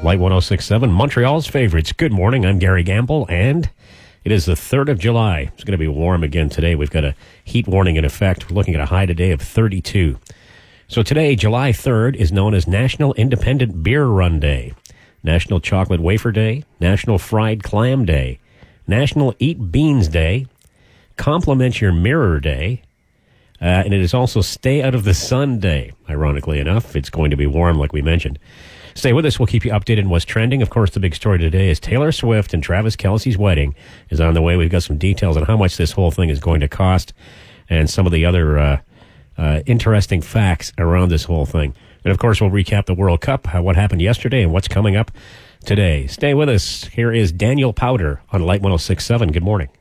Light 106.7, Montreal's favorites. Good morning, I'm Gary Gamble, and it is the 3rd of July. It's going to be warm again today. We've got a heat warning in effect. We're looking at a high today of 32. So today, July 3rd, is known as National Independent Beer Run Day, National Chocolate Wafer Day, National Fried Clam Day, National Eat Beans Day, Compliment Your Mirror Day, and it is also Stay Out of the Sun Day. Ironically enough, it's going to be warm, like we mentioned. Stay with us. We'll keep you updated on what's trending. Of course, the big story today is Taylor Swift and Travis Kelce's wedding is on the way. We've got some details on how much this whole thing is going to cost and some of the other interesting facts around this whole thing. And, of course, we'll recap the World Cup, what happened yesterday, and what's coming up today. Stay with us. Here is Daniel Powder on Light 106.7. Good morning.